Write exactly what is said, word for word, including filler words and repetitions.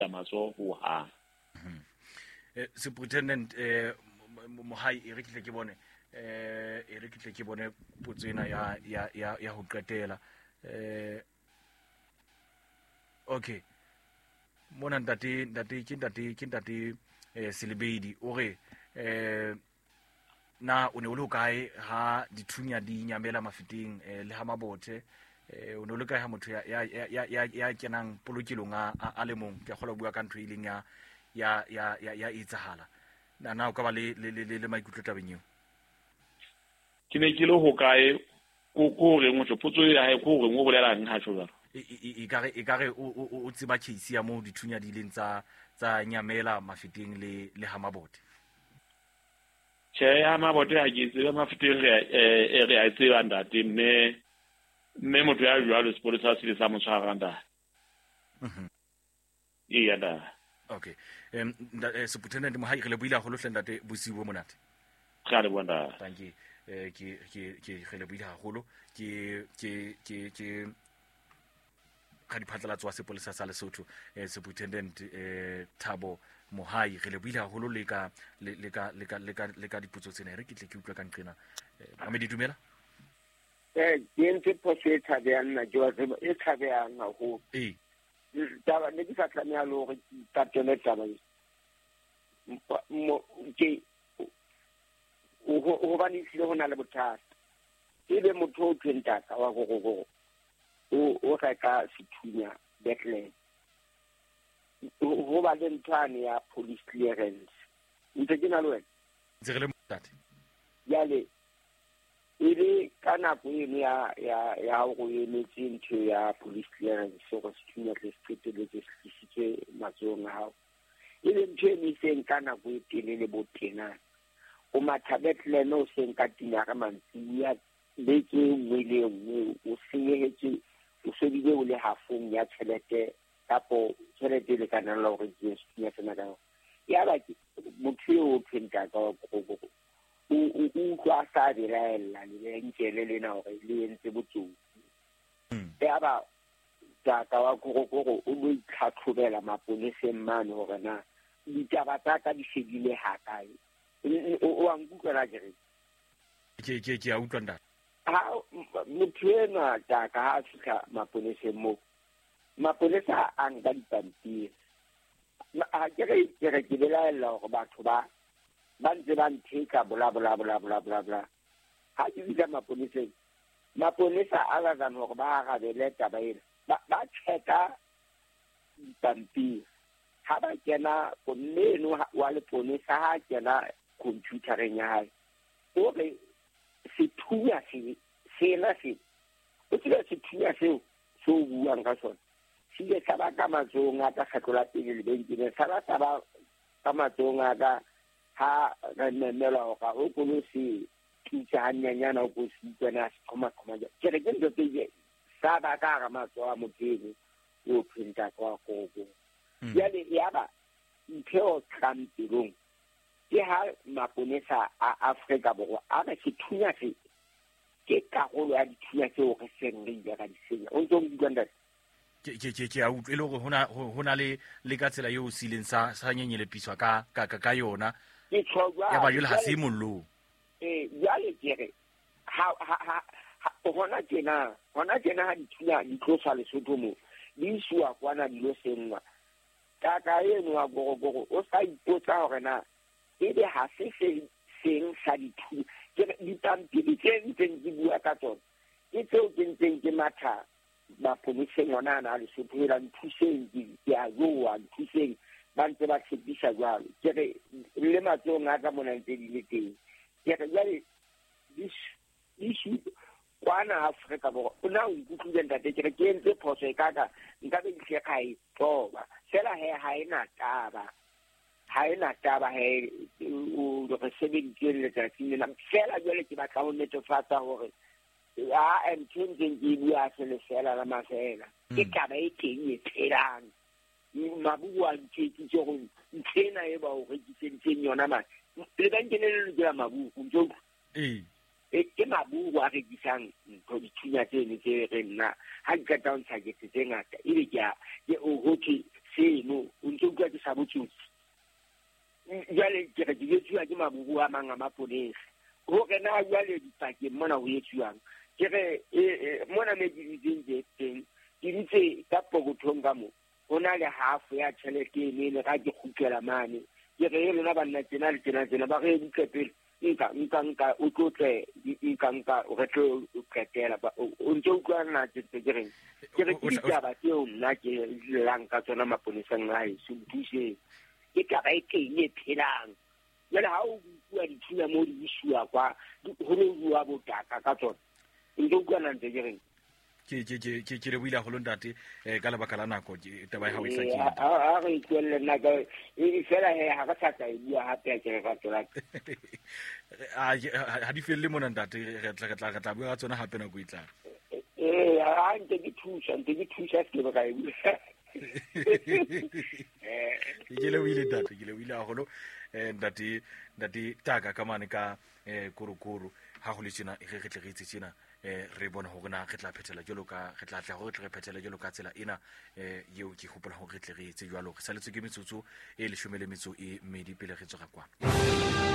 matso ho ha eh Superintendent eh mohai e re kitle ke bone eh e re kitle ke bone potsena ya ya ya ya ho qetela eh okay mona ntate ntate ke ntate ke ntate eh Selebedi o re eh na o ne o le kae ha dithunya di nyamela mafeteng eh, le ha mabothe eh o ne o le kae ha motho ya ya ya ya ya kenang polokelong a a le mong ke kgola bua ka ntho ileng ya ya ya ya ya itsahala na na o ka ba le le le le maikutlo tabeng eo ke ne ke le ho kae ko ko re motho potso ya hae ko re mo bolelang ha tsholo e ka re e ka re o o tsiba case ya mo dithunya di leng tsa tsa nyamela mafeteng le le ha mabothe che ya mabote ha ke tseba mafeteng re e re a tseba ndate mme mme motho ya jwalo sepolesa se le sa motshwara nda mhm iya da okay em Superintendent mohai re le buile go lohle ndate bosibo monate ga le bona thank you eh ke ke ke re le buile haholo ke ke ke ke ka diphatlalatso wa sepolesa sa Lesotho eh Superintendent eh Thabo mohai re le buile haholo le ka le ka le ka le ka le ka diputso tsena re kitle ke utlwa ka nqena a me di dumela eh dintse poseta ya nna jo e tshabang ho eh taba ne ke sa tlamela le hore ka tone taba mo ke o ho ba ni sile hona le bothata ile motho o twenta ka wa go go o o ka ka sethunya Bethlehem ho ba le ntwane ya police clearance ntse ke na le wena ntse re le motate yale ile kana go ene ya ya ya go emetse ntho ya police clearance go sethunya le setele le sisitse matsong a hao ile ntho e ntseng kana go etele le botena o mathabethle no seng ka tinya ka mantsi ya le ke mwele o senyehetse o sebile o le hafong ya tšhelete kapo tšhelete le kana la gore ke sethunya tsena ka ya ba ke motho o phenta ka go go o o kwa sa direla le nkele le na gore le entse botsotsi ya ba tsa ka wa go go go o bo itlhatlhobela maponeseng mane gore na ditaba tsa ka di shebile ha kae o a nkutlwa jere ke ke ke a utlwa nda ha motho ena tsa ka ha fika maponeseng mo maponesa a nka dipampiri a kere kere ke belaela gore batho ba ba ntse ba ntheka bla bla bla bla bla bla ha ke dira maponeseng maponesa a la tsan gore ba ga bele taba ena ba cheka dipampiri ha ba kena go neno wa le ponesa ha kena computereng ya hae o re sethunya se sena se o tsile sethunya seo so buang ka sona se le sa ba ka matsong a ka khatlola pele le bentile sa ba sa ba ka matsong a ka ha re memela ga o go lo se tsa hanyanyana go se tsena se koma koma ja ke re ke ndo tse sa ba ka ga matso a moteng o phinta kwa go go ya le ya ba ntho tlampilong ke ha maponesa a Afrika borwa a ba se thunya se ke ka go ya dithunya tse o re seng re ya ka disenya o ntse o bua ke ke ke ke a utlwe le gore hona hona le le ka tsela yo o sileng sa sa nyenyele piswa ka ka ka yona ya ba jole ha se mollo eh ya le kere ha ha hona tjena hona tjena ha dithunya di tlosa Lesotho mo di iswa kwana dilo sengwa ka ka eno wa go go o sa ipotsa hore na ebe ha se se seng sa dithunya ke dipampiri tse ntseng di bua ka tsona ke tseo ke ntseng ke matha ba poliseng yona na Lesotho la nthuseng ya go wa nthuseng ba ntse ba tshepisa jwalo ke re le matsong a ka mona ntse di le teng ke re jale this issue kwana Afrika bo ona o ikutlile ntate ke re ke ntse phoso e kaka nka be ke khai toba sela he ha ina taba ha ina taba he o re sebeditse le tsa tsina sela jale ke batla ho netefatsa hore ya and changing ke bua se le sela la masela ke taba e teng e tselang mabua ntse ke go ntsena e ba o re ke tsentse yona ma le ba nkene le dira mabu o ntse eh e ke mabu wa re disang go dithunya tse ne tse re nna ha ke ka ntsha ke tse ngata ile ke ke o hothi seno o ntse utlwa ke sa botsotsi jwale ke re ke etsuwa ke mabubu a mang a maponesa hore na jwale dipakeng mona ho etsuwang ke re mona me ke ditseng je teng ke ditse ka pokothong ka mo ho na le half ya tšhelete e le ga ke kgutlela mane ke re e lona banna tsena le tsena tsena ba re ditlepele nka nka nka o tlotle nka nka re tlo qetela o ntse utlwana tse ke reng ke re ke ditaba tseo nna ke lang ka tsona maponeseng a heso thuse ke ka ba e keng e phelang jale ha o bua dithunya mo di isua kwa ho lo bua botaka ka tsona ntse utlwana ntse ke reng ke ke ke ke ke le buile go lontate ka lebaka la nako ke taba ya ha o isa ke a re tswelle nna ka e fela he ha ka tsaka e bua hape ke re ka tsela a ha di felle mona ntate re tla tla tla bua tsona hape na go itla eh a ntse ke thusa ntse ke thusa ke ba ka e bua eh ke le buile ntate ke le buile a golo ntate ntate taka ka mane ka kurukuru ha go le tsena e re tle re itse tsena eh re bona go na re tla phethela jalo ka re tla tla go tle re phethela jalo ka tsela ena eh yeo ke gopola go re tle re itse jalo re sa letse ke metsotso e le shumele metso e medi pele re tsoga kwa